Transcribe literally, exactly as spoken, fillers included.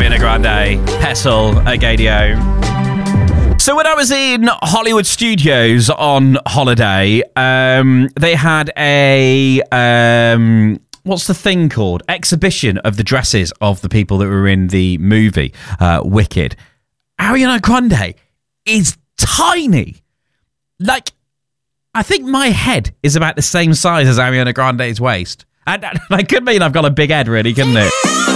Ariana Grande, Pestle, Agadio. So when I was in Hollywood Studios on holiday, um, they had a, um, what's the thing called? Exhibition of the dresses of the people that were in the movie, uh, Wicked. Ariana Grande is tiny. Like, I think my head is about the same size as Ariana Grande's waist. And that could mean I've got a big head, really, couldn't it?